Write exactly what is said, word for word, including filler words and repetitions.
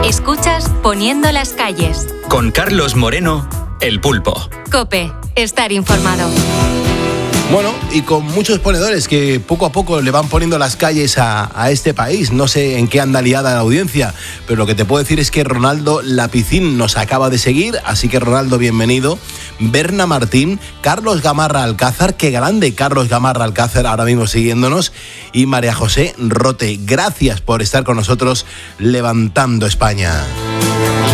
Escuchas Poniendo las calles. Con Carlos Moreno, El Pulpo. COPE, estar informado. Bueno, y con muchos ponedores que poco a poco le van poniendo las calles a, a este país. No sé en qué anda liada la audiencia, pero lo que te puedo decir es que Ronaldo Lapicín nos acaba de seguir, así que Ronaldo, bienvenido. Berna Martín, Carlos Gamarra Alcázar, qué grande Carlos Gamarra Alcázar ahora mismo siguiéndonos, y María José Rote. Gracias por estar con nosotros levantando España.